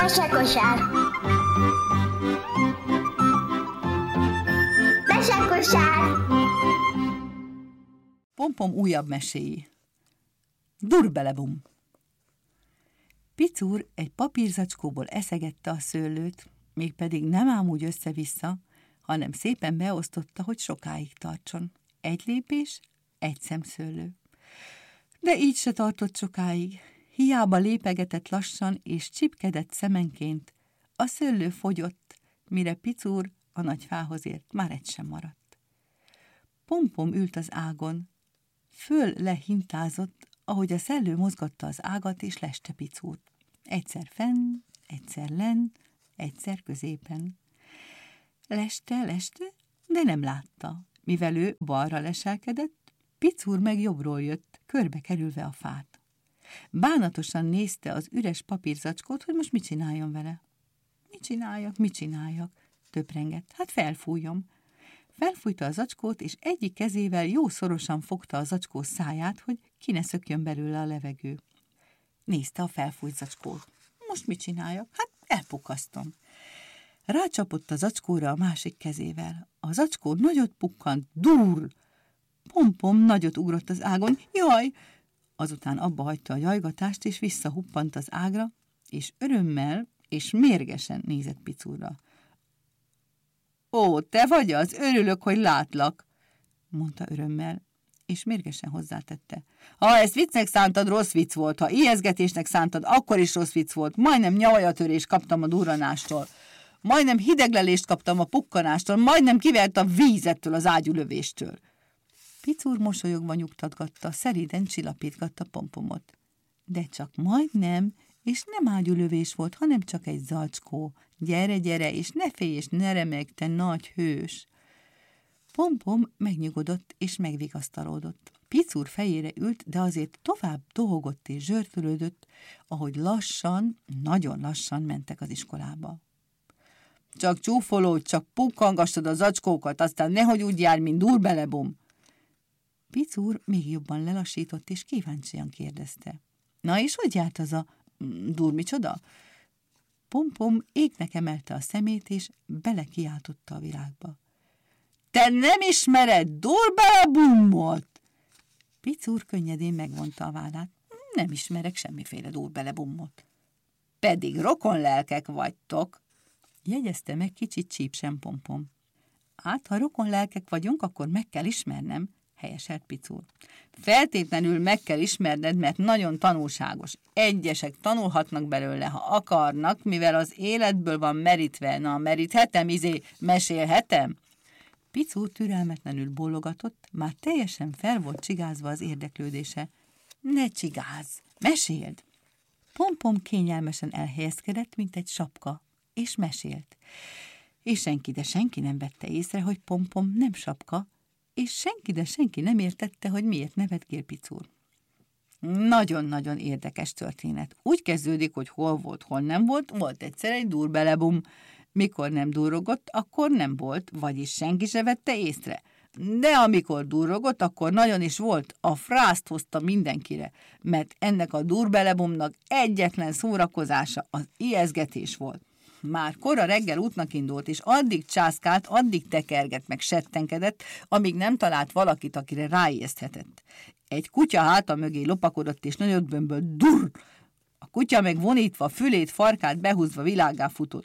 Mesekosár. Mesekosár. Pompom újabb meséi. Durbelebum. Picúr egy papírzacskóból eszegette a szőlőt, mégpedig nem ám úgy össze-vissza, hanem szépen beosztotta, hogy sokáig tartson. Egy lépés, egy szemszőlő. De így se tartott sokáig. Hiába lépegetett lassan és csipkedett szemenként, a szőlő fogyott, mire Picúr a nagy fához ért, már egy sem maradt. Pompom ült az ágon, föl lehintázott, ahogy a szellő mozgatta az ágat, és leste Picúrt. Egyszer fenn, egyszer lenn, egyszer középen. Leste, de nem látta. Mivel ő balra leselkedett, Picúr meg jobbról jött, körbe kerülve a fát. Bánatosan nézte az üres papírzacskót, hogy most mit csináljon vele. Mit csináljak? Töprengett. Hát felfújjam. Felfújta a zacskót, és egyik kezével jó szorosan fogta a zacskó száját, hogy ki ne szökjön belőle a levegő. Nézte a felfújt zacskót. Most mit csináljak? Hát elpukasztom. Rácsapott a zacskóra a másik kezével. A zacskó nagyot pukkant. Durr! Pompom nagyot ugrott az ágon. Jaj! Azután abba hagyta a jajgatást, és visszahuppant az ágra, és örömmel és mérgesen nézett Picúrra. Ó, te vagy az, örülök, hogy látlak, mondta örömmel, és mérgesen hozzátette. Ha ezt viccnek szántad, rossz vicc volt, ha ijeszgetésnek szántad, akkor is rossz vicc volt. Majdnem nyavajatörést kaptam a durranástól, majdnem hideglelést kaptam a pukkanástól, majdnem kivert a vízettől az ágyúlövéstől. Picúr mosolyogva nyugtatgatta, szeriden csillapítgatta Pompomot. De csak majdnem, és nem ágyúlövés volt, hanem csak egy zacskó. Gyere, és ne félj, és ne remegj, te nagy hős! Pompom megnyugodott, és megvigasztalódott. Picúr fejére ült, de azért tovább dohogott és zsörtölődött, ahogy lassan, nagyon lassan mentek az iskolába. Csak csúfolódj, csak pukkangassad a zacskókat, aztán nehogy úgy járj, mint Durbelebum! Picúr még jobban lelassított, és kíváncsian kérdezte. Na és hogy járt az a durmicsoda? Pompom égnek emelte a szemét, és belekiáltotta a világba. Te nem ismered Durbelebumot? Picúr könnyedén megvonta a vállát. Nem ismerek semmiféle Durbelebumot. Pedig rokonlelkek vagytok, jegyezte meg kicsit csípsen Pompom. Hát, ha rokonlelkek vagyunk, akkor meg kell ismernem, helyeselt Picúr. Feltétlenül meg kell ismerned, mert nagyon tanulságos. Egyesek tanulhatnak belőle, ha akarnak, mivel az életből van merítve. Na, meríthetem, mesélhetem? Picúr türelmetlenül bólogatott, már teljesen fel volt csigázva az érdeklődése. Ne csigázz, meséld! Pompom kényelmesen elhelyezkedett, mint egy sapka, és mesélt. És senki nem vette észre, hogy Pompom nem sapka, és senki nem értette, hogy miért nevetgél Picúr. Nagyon-nagyon érdekes történet. Úgy kezdődik, hogy hol volt, hol nem volt, volt egyszer egy Durbelebum. Mikor nem durrogott, akkor nem volt, vagyis senki se vette észre. De amikor durrogott, akkor nagyon is volt, a frászt hozta mindenkire, mert ennek a Durbelebumnak egyetlen szórakozása az ijeszgetés volt. Már kora reggel útnak indult, és addig császkált, addig tekergett, meg settenkedett, amíg nem talált valakit, akire ráijeszthetett. Egy kutya háta mögé lopakodott, és nagyot bömbölt, durr! A kutya meg vonítva, fülét, farkát behúzva világgá futott.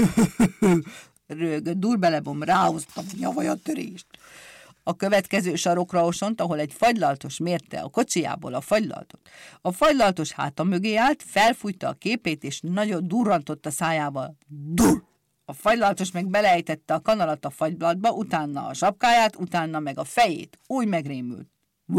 Rögött Durbelebum, ráhoztam a nyavajatörést. A következő sarokra osont, ahol egy fagylaltos mérte a kocsijából a fagylaltot. A fagylaltos háta mögé állt, felfújta a képét, és nagyot durrantott a szájával. Durr! A fagylaltos meg beleejtette a kanalat a fagylaltba, utána a sapkáját, utána meg a fejét. Úgy megrémült.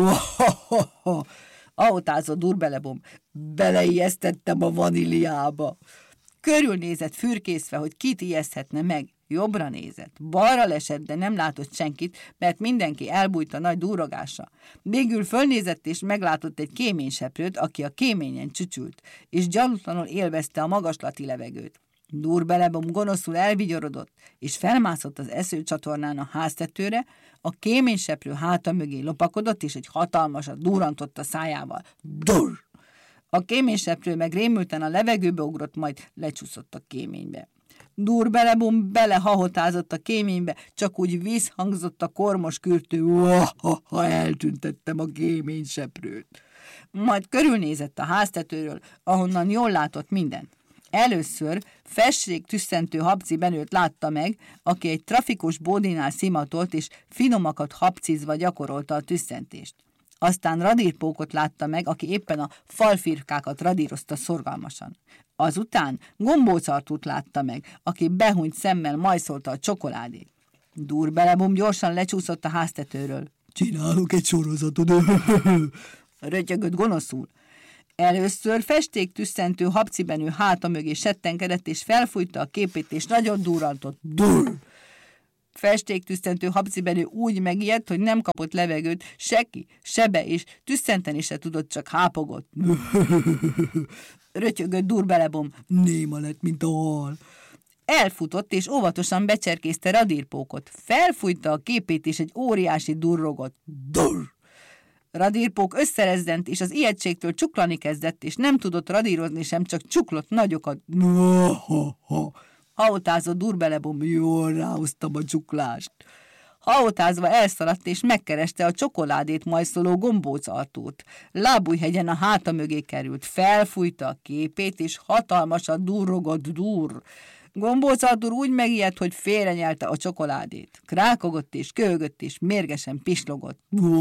Ahotázott Durbelebum, beleijesztettem a vaníliába. Körülnézett fürkészve, hogy kit ijeszthetne meg. Jobbra nézett, balra lesett, de nem látott senkit, mert mindenki elbújt a nagy durrogásra. Végül fölnézett, és meglátott egy kéményseprőt, aki a kéményen csücsült, és gyanútlanul élvezte a magaslati levegőt. Durbelebum gonoszul elvigyorodott, és felmászott az eszőcsatornán a háztetőre, a kéményseprő háta mögé lopakodott, és egy hatalmasat durrantott a szájával. Durr! A A kéményseprő meg rémülten a levegőbe ugrott, majd lecsúszott a kéménybe. Durbelebum belehahotázott a kéménybe, csak úgy visszhangzott a kormos kürtő, ha eltüntettem a kéményseprőt. Majd körülnézett a háztetőről, ahonnan jól látott mindent. Először fességtüsszentő Habci Benőt látta meg, aki egy trafikus bódinál szimatolt és finomakat habcizva gyakorolta a tüsszentést. Aztán Radírpókot látta meg, aki éppen a falfirkákat radírozta szorgalmasan. Azután Gombóc Artúrt látta meg, aki behúnyt szemmel majszolta a csokoládét. Durbelebum gyorsan lecsúszott a háztetőről. Csinálok egy sorozatot, rötyögött gonoszul. Először festéktüsszentő Habci Benő háta mögé settenkedett, és felfújta a képét, és nagyon durrantott. Dur! Festéktüsszentő Habci Benő úgy megijedt, hogy nem kapott levegőt, se ki, se be, és tüsszenteni se tudott, csak hápogott. Rötyögött Durbelebum. Néma lett, mint a hal. Elfutott, és óvatosan becserkészte Radírpókot. Felfújta a képét, és egy óriási durrogott. Dur! Radírpók összerezzent, és az ijegységtől csuklani kezdett, és nem tudott radírozni sem, csak csuklott nagyokat. Hahotázott Durbelebum, jól ráhoztam a csuklást. Hahotázva elszaladt, és megkereste a csokoládét majszoló Gombóc Artúrt. Lábújhegyen a háta mögé került, felfújta a képét, és hatalmasat durrogott dur. Gombóc Artúr úgy megijedt, hogy félrenyelte a csokoládét. Krákogott és köhögött, és mérgesen pislogott.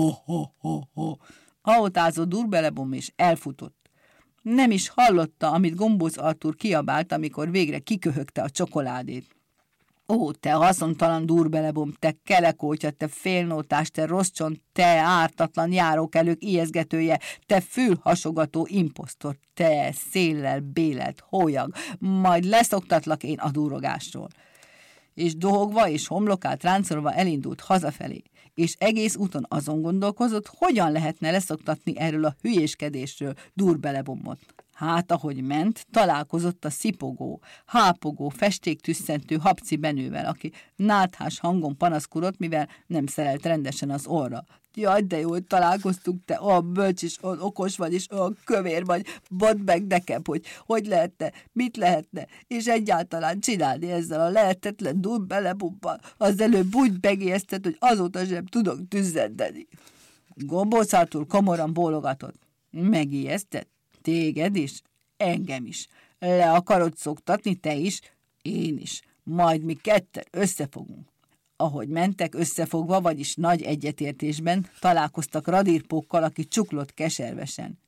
Hahotázott Durbelebum, és elfutott. Nem is hallotta, amit Gombóc Artúr kiabált, amikor végre kiköhögte a csokoládét. Ó, te haszontalan Durbelebum, te kelekótya, te félnótás, te rosszcsont, te ártatlan járókelők ijeszgetője, te fülhasogató imposztor, te széllel bélelt hólyag, majd leszoktatlak én a durrogásról. És dohogva és homlokát ráncolva elindult hazafelé, és egész úton azon gondolkozott, hogyan lehetne leszoktatni erről a hülyéskedésről Durbelebumot. Hát, ahogy ment, találkozott a szipogó, hápogó, festéktüsszentő Habci Benővel, aki náthás hangon panaszkodott, mivel nem szerelt rendesen az orra. Jaj, de jó, hogy találkoztunk, te olyan bölcs és olyan okos vagy, és olyan kövér vagy, bodd meg nekem, hogy lehetne, mit lehetne, és egyáltalán csinálni ezzel a lehetetlen Durbelebummal. Az előbb úgy megijesztett, hogy azóta sem tudok tüzzenteni. Gombóc Artúr komoran bólogatott. Megijesztett? Téged is? Engem is. Le akarod szoktatni, te is? Én is. Majd mi ketten összefogunk. Ahogy mentek összefogva, vagyis nagy egyetértésben, találkoztak Radírpókkal, aki csuklott keservesen.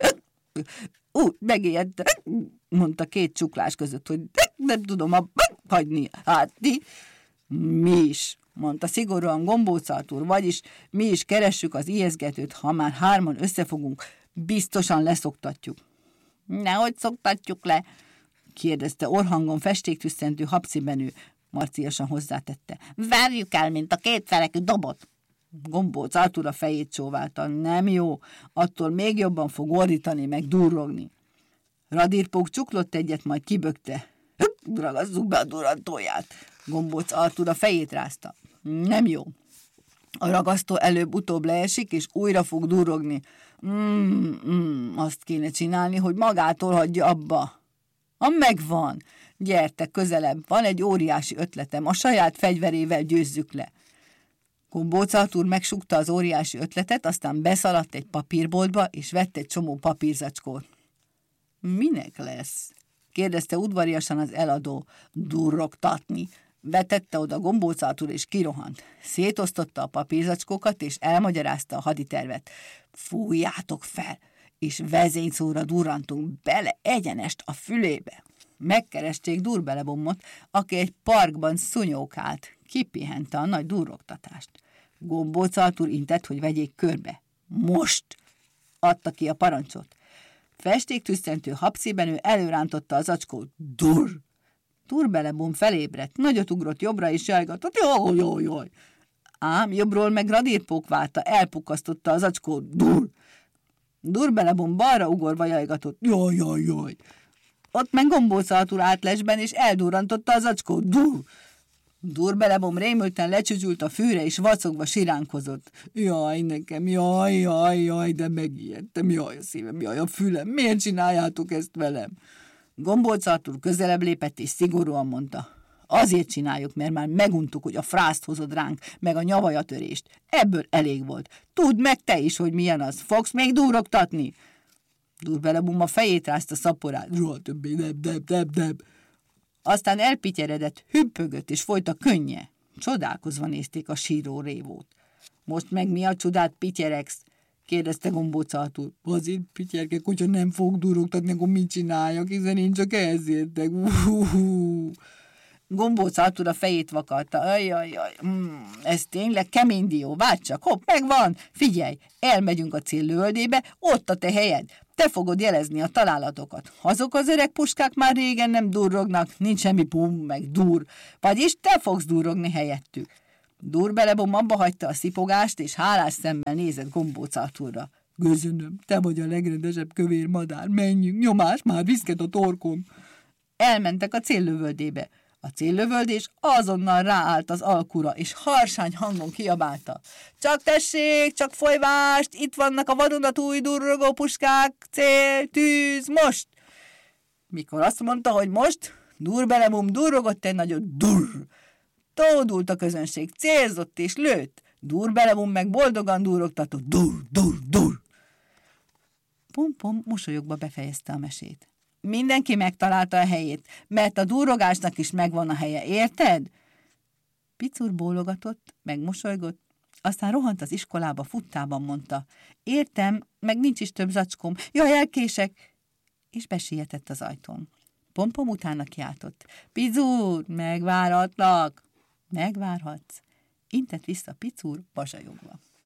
Megijedtem, mondta két csuklás között, hogy nem tudom hagyni átni. Mi is, mondta szigorúan Gombóc Artúr, vagyis mi is keressük az ijeszgetőt, ha már hárman összefogunk, biztosan leszoktatjuk. Nehogy szoktatjuk le, kérdezte orhangon festéktüsszentő Habci Benő, marciasan hozzátette. Verjük el, mint a kétfelekű dobot. Gombóc Artúr a fejét csóválta. Nem jó, attól még jobban fog ordítani, meg durrogni. Radírpók csuklott egyet, majd kibökte. Ragazzuk be a durrantóját. Gombóc Artúr a fejét rázta. Nem jó. A ragasztó előbb-utóbb leesik, és újra fog durrogni. Azt kéne csinálni, hogy magától hagyja abba. Megvan. Gyertek közelebb, van egy óriási ötletem, a saját fegyverével győzzük le. Gombóc Artúr megsúgta az óriási ötletet, aztán beszaladt egy papírboltba, és vett egy csomó papírzacskót. Minek lesz? Kérdezte udvariasan az eladó. Durrogtatni. Vetette oda Gombóc Artúr, és kirohant. Szétosztotta a papírzacskókat, és elmagyarázta a haditervet. Fújjátok fel, és vezényszóra durrantunk bele egyenest a fülébe. Megkeresték Durbelebumot, aki egy parkban szunyókált. Kipihente a nagy durrogtatást. Gombóc Artúr intett, hogy vegyék körbe. Most! Adta ki a parancsot. Festéktüsszentő Habci Benő előrántotta az zacskót. Dur! Durbelebum felébredt, nagyot ugrott jobbra, és jajgatott. Jaj! Ám jobbról meg Radírpók várta, elpukasztotta az zacskót. Dur! Durbelebum balra ugorva jajgatott. Jaj! Ott meg Gombóc Artúr állt lesben, és eldurrantotta az zacskót. Dur! Durbelebom rémülten lecsücsült a fűre, és vacogva siránkozott. Jaj, nekem, jaj, de megijedtem, jaj a szívem, jaj a fülem, miért csináljátok ezt velem? Gombóc Artúr közelebb lépett, és szigorúan mondta. Azért csináljuk, mert már meguntuk, hogy a frászt hozod ránk, meg a nyavajatörést. Ebből elég volt. Tudd meg te is, hogy milyen az. Fogsz még dúrogtatni? Durbelebum a fejét rázta szaporát. Soha többé, nem. Aztán elpityeredett, hüppögött, és folyt a könnye. Csodálkozva nézték a síró révót. Most meg mi a csodát pityeregsz? Kérdezte Gombóc Artúr. Azért pityerkek, hogyha nem fog durogtatni, akkor mit csináljak, hiszen én csak ehhez értek. Gombóc Artúr a fejét vakarta. Ez tényleg kemény dió. Várj csak, hopp, megvan. Figyelj, elmegyünk a céllövöldébe, ott a te helyed. Te fogod jelezni a találatokat. Azok az öreg puskák már régen nem durrognak, nincs semmi pum, meg dur. Vagyis te fogsz durrogni helyettük. Durbelebom abba hagyta a szipogást, és hálás szemmel nézett Gombóc Artúrra. Köszönöm, te vagy a legrendesebb kövér madár, menjünk, nyomás, már viszket a torkom. Elmentek a céllövöldébe. A céllövöldés azonnal ráállt az alkura, és harsány hangon kiabálta. Csak tessék, csak folyvást, itt vannak a vadonatúj durrogó puskák, cél, tűz, most! Mikor azt mondta, hogy most, Durbelebum durrogott egy nagyot, durr! Tódult a közönség, célzott és lőtt, Durbelebum meg boldogan durrogtatott, durr! Pum-pum mosolyogva befejezte a mesét. Mindenki megtalálta a helyét, mert a durrogásnak is megvan a helye, érted? Picur bólogatott, meg mosolygott, aztán rohant az iskolába, futtában mondta. Értem, meg nincs is több zacskóm, jaj, elkések! És besietett az ajtón. Pompom utána kiáltott. Picur, megvárhatlak! Megvárhatsz, intett vissza Picur, bazsajogva.